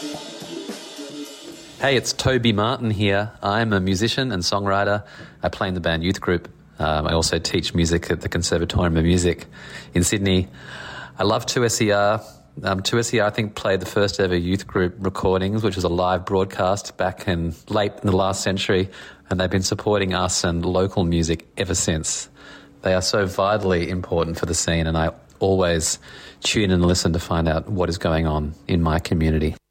Hey, it's Toby Martin here. I'm a musician and songwriter. I play in the band Youth Group. I also teach music at the Conservatorium of Music in Sydney. I love 2SER. 2SER, I think, played the first ever Youth Group recordings, which was a live broadcast back in late in the last century, and they've been supporting us and local music ever since. They are so vitally important for the scene, and I always tune in and listen to find out what is going on in my community.